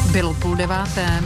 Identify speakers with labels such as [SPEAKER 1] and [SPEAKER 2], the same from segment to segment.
[SPEAKER 1] Bylo 8:30.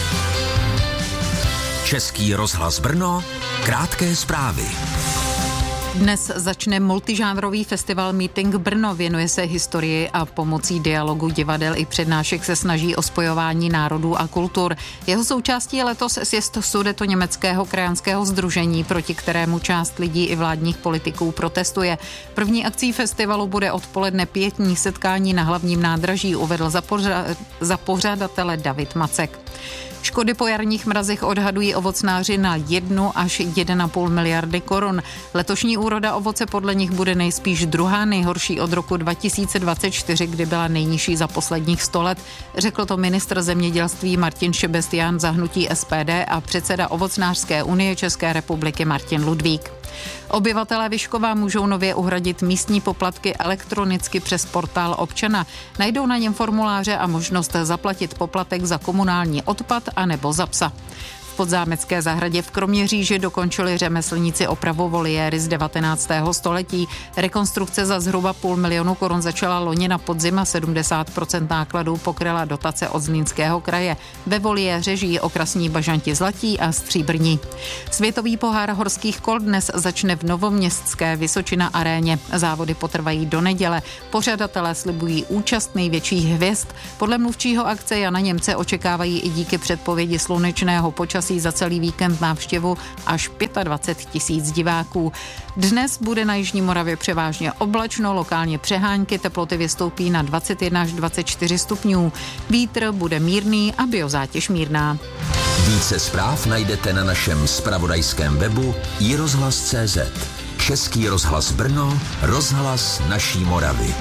[SPEAKER 2] Český rozhlas Brno, krátké zprávy.
[SPEAKER 1] Dnes začne multižánrový festival Meeting Brno. Věnuje se historii a pomocí dialogu, divadel i přednášek se snaží o spojování národů a kultur. Jeho součástí je letos sjezd Sudetoněmeckého krajanského sdružení, proti kterému část lidí i vládních politiků protestuje. První akcí festivalu bude odpoledne pietní setkání na hlavním nádraží, uvedl za pořadatele David Macek. Škody po jarních mrazech odhadují ovocnáři na 1 až 1,5 miliardy korun. Letošní úroda ovoce podle nich bude nejspíš druhá nejhorší od roku 2024, kdy byla nejnižší za posledních 100 let, řekl to ministr zemědělství Martin Šebestián za hnutí SPD a předseda Ovocnářské unie České republiky Martin Ludvík. Obyvatelé Vyškova můžou nově uhradit místní poplatky elektronicky přes portál občana. Najdou na něm formuláře a možnost zaplatit poplatek za komunální odpad a nebo za psa. V Podzámecké zahradě v Kroměříži dokončili řemeslníci opravu voliéry z 19. století. Rekonstrukce za zhruba 500 000 korun začala loni na podzim a 70% nákladů pokryla dotace od Zlínského kraje. Ve voliéře žijí okrasní bažanti zlatí a stříbrní. Světový pohár horských kol dnes začne v Novoměstské Vysočina aréně. Závody potrvají do neděle. Pořadatelé slibují účast největších hvězd. Podle mluvčího akce Jana Němce očekávají i díky předpovědi slunečného počasí za celý víkend návštěvu až 25 000 diváků. Dnes bude na Jižní Moravě převážně oblačno, lokálně přehánky, teploty vystoupí na 21 až 24 stupňů. Vítr bude mírný a biozátěž mírná.
[SPEAKER 2] Více zpráv najdete na našem zpravodajském webu iRozhlas.cz. Český rozhlas Brno, rozhlas naší Moravy.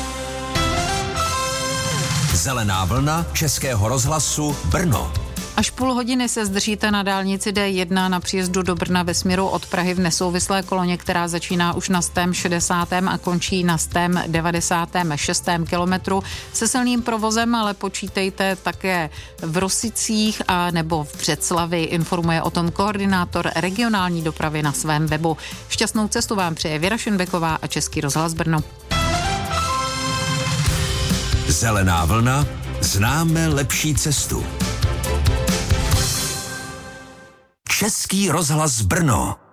[SPEAKER 2] Zelená vlna Českého rozhlasu Brno.
[SPEAKER 1] Až půl hodiny se zdržíte na dálnici D1 na příjezdu do Brna ve směru od Prahy v nesouvislé koloně, která začíná už na 160. a končí na 196. kilometru se silným provozem, ale počítejte také v Rosicích a nebo v Břeclavi. Informuje o tom koordinátor regionální dopravy na svém webu. Šťastnou cestu vám přeje Věra Šinbeková a Český rozhlas Brno.
[SPEAKER 2] Zelená vlna, známe lepší cestu. Český rozhlas Brno.